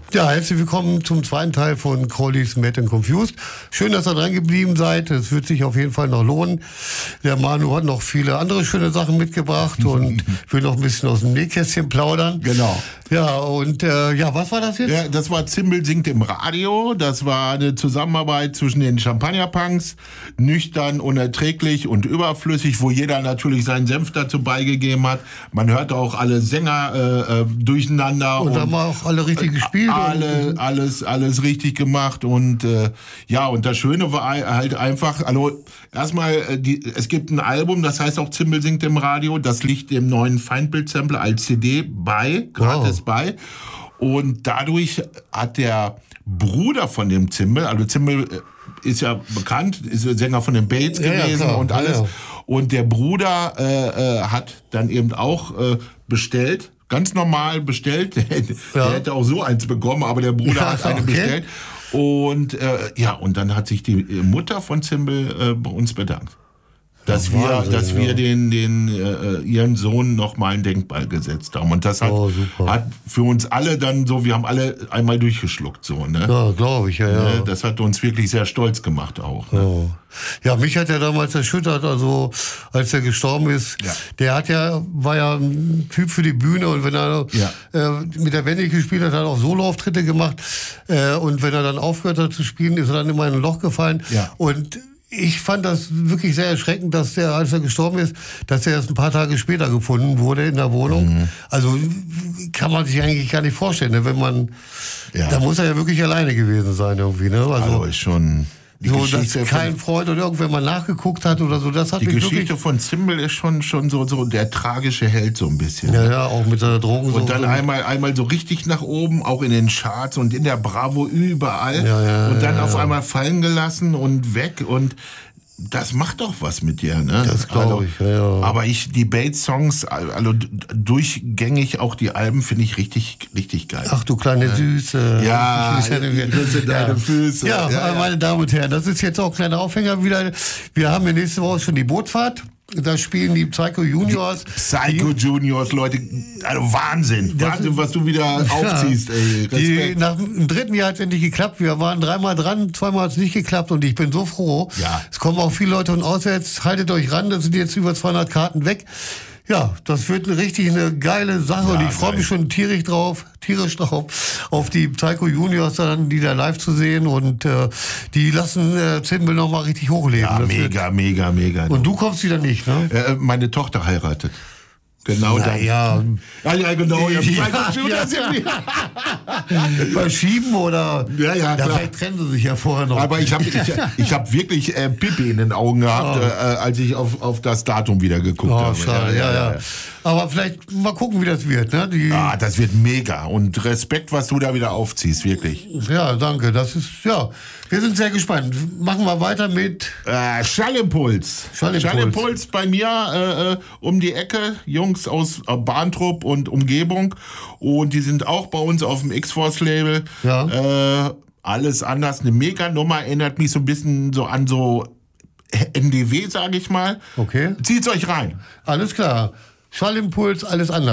Ja, herzlich willkommen zum zweiten Teil von Crowley's Mad and Confused. Schön, dass ihr dran geblieben seid. Es wird sich auf jeden Fall noch lohnen. Der Manu hat noch viele andere schöne Sachen mitgebracht und will noch ein bisschen aus dem Nähkästchen plaudern. Genau. Ja, und was war das jetzt? Ja, das war Zimbel singt im Radio. Das war eine Zusammenarbeit zwischen den Champagnerpunks, nüchtern, unerträglich und überflüssig, wo jeder natürlich seinen Senf dazu beigegeben hat. Man hört auch alle Sänger durcheinander. Und haben auch alle richtig gespielt. Alles richtig gemacht. Und und das Schöne war halt einfach, also erstmal, es gibt ein Album, das heißt auch Zimbel singt im Radio. Das liegt dem neuen Feindbild-Sampler als CD gratis bei. Und dadurch hat der Bruder von dem Zimbel, also Zimbel ist ja bekannt, ist Sänger von den Bates gewesen und alles. Ja. Und der Bruder hat dann eben auch bestellt, ganz normal bestellt. Der hätte auch so eins bekommen, aber der Bruder hat eine bestellt. Und und dann hat sich die Mutter von Zimbel bei uns bedankt. Dass wir ihren Sohn noch mal ein Denkmal gesetzt haben. Und das hat für uns alle dann so, wir haben alle einmal durchgeschluckt. So, ne? Ja, glaube ich, ja. Das hat uns wirklich sehr stolz gemacht auch. Ne? Oh. Ja, mich hat er damals erschüttert, also als er gestorben ist. Ja. War ja ein Typ für die Bühne und wenn er mit der Band gespielt hat, hat er auch Soloauftritte gemacht. Und wenn er dann aufgehört hat zu spielen, ist er dann immer in ein Loch gefallen. Ja. Und ich fand das wirklich sehr erschreckend, dass als er gestorben ist, dass er erst ein paar Tage später gefunden wurde in der Wohnung. Mhm. Also kann man sich eigentlich gar nicht vorstellen, ne? Wenn man, da muss er ja wirklich alleine gewesen sein irgendwie, ne? Also ist schon so, dass kein Freund oder irgendwer mal nachgeguckt hat oder so, das hat die mich Geschichte wirklich von Zimbel ist schon so der tragische Held so ein bisschen. Ja, auch mit seiner Drogen. Und dann einmal so richtig nach oben, auch in den Charts und in der Bravo überall. Und dann auf einmal fallen gelassen und weg und das macht doch was mit dir, ne? Das glaube ich, ja. Aber die Bates-Songs, also durchgängig auch die Alben, finde ich richtig, richtig geil. Ach du kleine Süße. Ja, ich küsse deine Füße. Ja, meine Damen und Herren, das ist jetzt auch ein kleiner Aufhänger wieder. Wir haben ja nächste Woche schon die Bootfahrt. Da spielen die Psycho Juniors. Psycho Juniors, Leute, also Wahnsinn. Wahnsinn, was du wieder aufziehst, ey. Respekt. Nach dem dritten Jahr hat es endlich geklappt. Wir waren 3-mal dran, 2-mal hat es nicht geklappt und ich bin so froh. Ja. Es kommen auch viele Leute von auswärts. Haltet euch ran, das sind jetzt über 200 Karten weg. Ja, das wird eine geile Sache und ich freue mich schon tierisch drauf, auf die Psycho Juniors dann, die da live zu sehen und die lassen Zimbel noch mal richtig hochleben. Ja, mega. Und du kommst wieder nicht, ne? Meine Tochter heiratet. Genau dann. Ja, genau. Verschieben oder? Ja, klar. Vielleicht trennen sie sich ja vorher noch. Aber ich hab wirklich Pipi in den Augen gehabt, als ich auf das Datum wieder geguckt habe. Schade, ja. Aber vielleicht mal gucken, wie das wird, ne? Das wird mega und Respekt, was du da wieder aufziehst, wirklich. Ja, danke. Das ist, wir sind sehr gespannt. Machen wir weiter mit Schallimpuls. Schallimpuls bei mir um die Ecke. Jungs aus Bahntrupp und Umgebung. Und die sind auch bei uns auf dem X-Force-Label. Ja. Alles anders. Eine Mega-Nummer. Erinnert mich so ein bisschen so an so NDW, sage ich mal. Okay. Zieht's euch rein. Alles klar. Schallimpuls, alles anders.